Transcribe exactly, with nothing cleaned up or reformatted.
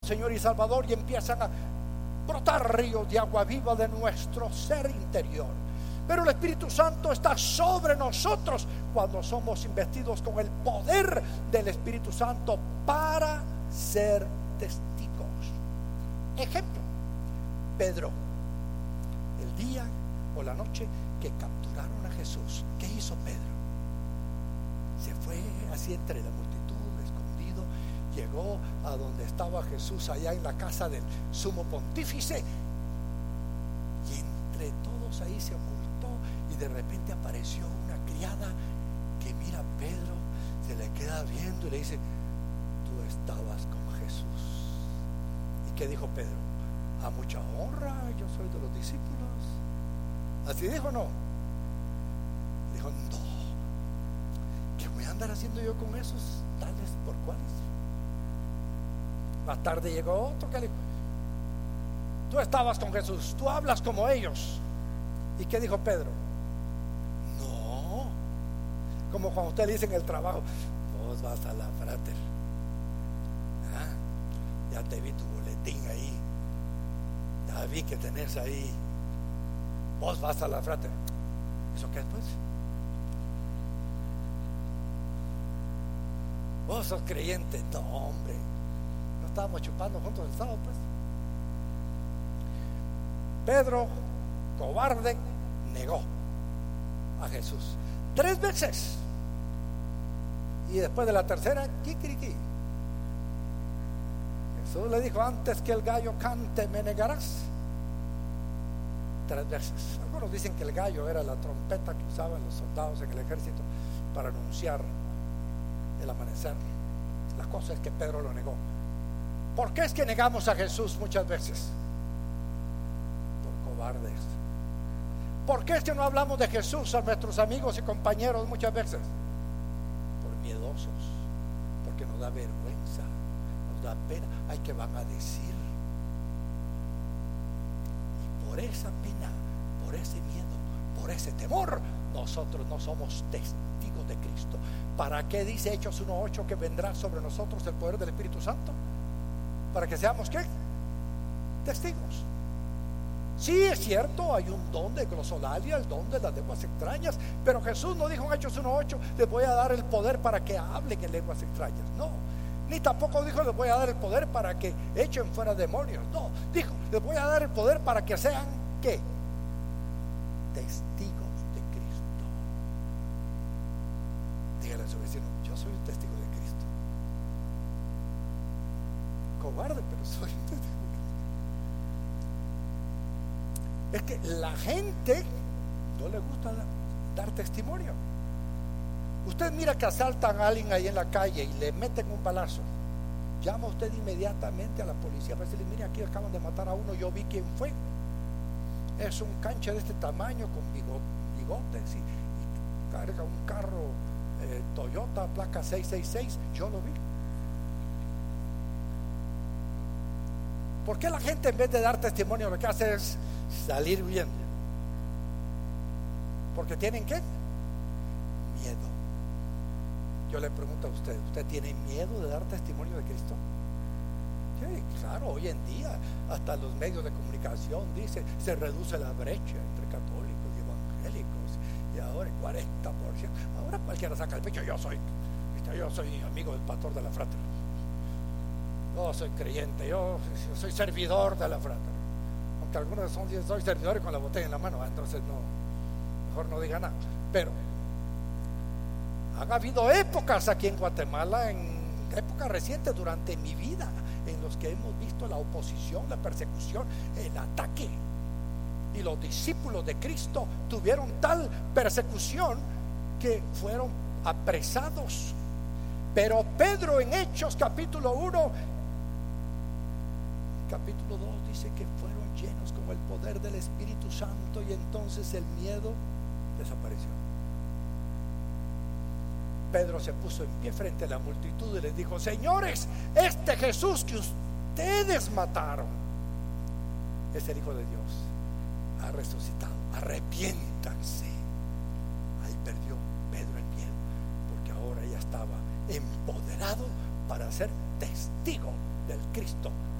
Señor y Salvador, y empiezan a brotar ríos de agua viva de nuestro ser interior. Pero el Espíritu Santo está sobre nosotros cuando somos investidos con el poder del Espíritu Santo para ser testigos. Ejemplo: Pedro, el día o la noche que capturaron a Jesús, ¿qué hizo Pedro? Se fue así entre la multitud, escondido, llegó a donde estaba Jesús, allá en la casa del sumo pontífice, y entre todos ahí se ocultó, y de repente apareció una criada que mira a Pedro, se le queda viendo y le dice: tú estabas con Jesús. ¿Y qué dijo Pedro? A mucha honra, yo soy de los discípulos. ¿Así dijo o no? Dijo: no, ¿qué voy a andar haciendo yo con esos tales por cuales? Más tarde llegó otro que le dijo: tú estabas con Jesús, tú hablas como ellos. ¿Y qué dijo Pedro? No, como cuando usted le dice en el trabajo: vos vas a la frater, ¿ah? Ya te vi tu boletín ahí, ya vi que tenés ahí, vos vas a la frater. ¿Eso qué es, pues? Vos sos creyente. No, hombre, no estábamos chupando juntos el sábado, pues. Pedro, cobarde, negó a Jesús tres veces, y después de la tercera, kikiriki, Jesús le dijo: antes que el gallo cante me negarás. Tres veces. Algunos dicen que el gallo era la trompeta que usaban los soldados en el ejército para anunciar el amanecer. La cosa es que Pedro lo negó. ¿Por qué es que negamos a Jesús muchas veces? Por cobardes. ¿Por qué es que no hablamos de Jesús a nuestros amigos y compañeros muchas veces? Por miedosos, porque nos da vergüenza, nos da pena. Ay, ¿qué van a decir? Y por esa pena, por ese miedo, por ese temor, nosotros no somos testigos de Cristo. ¿Para qué dice Hechos uno ocho que vendrá sobre nosotros el poder del Espíritu Santo? ¿Para que seamos qué? Testigos. Sí, es cierto, hay un don de glosolalia, el don de las lenguas extrañas, pero Jesús no dijo en Hechos uno ocho: les voy a dar el poder para que hablen en lenguas extrañas. No, ni tampoco dijo: les voy a dar el poder para que echen fuera demonios. No, dijo: les voy a dar el poder para que sean ¿qué? Testigos de Cristo. Dígale a su vecino: yo soy un testigo de Cristo. Cobarde, pero soy un testigo. Es que la gente no le gusta dar testimonio. Usted mira que asaltan a alguien ahí en la calle y le meten un balazo, llama usted inmediatamente a la policía para decirle: mire, aquí acaban de matar a uno, yo vi quién fue. Es un canche de este tamaño con bigotes y, y carga un carro eh, Toyota placa seis seis seis, yo lo vi. ¿Por qué la gente en vez de dar testimonio lo que hace es salir huyendo? Porque tienen ¿qué? Miedo. Yo le pregunto a usted: ¿usted tiene miedo de dar testimonio de Cristo? Sí, claro, hoy en día hasta los medios de comunicación dicen: se reduce la brecha entre católicos y evangélicos, y ahora el cuarenta por ciento. Ahora cualquiera saca el pecho: yo soy yo soy amigo del pastor de la frater, yo soy creyente, yo, yo soy servidor de la frater. Aunque algunos son: soy servidor con la botella en la mano. Entonces no, mejor no diga nada. Pero han habido épocas aquí en Guatemala, en épocas recientes durante mi vida, en los que hemos visto la oposición, la persecución, el ataque, y los discípulos de Cristo tuvieron tal persecución que fueron apresados. Pero Pedro en Hechos capítulo uno, capítulo dos dice que fueron llenos con el poder del Espíritu Santo, y entonces el miedo desapareció. Pedro se puso en pie frente a la multitud y les dijo: señores, este Jesús que ustedes mataron es el Hijo de Dios, ha resucitado, arrepiéntanse. Ahí perdió Pedro el miedo, porque ahora ya estaba empoderado para ser testigo del Cristo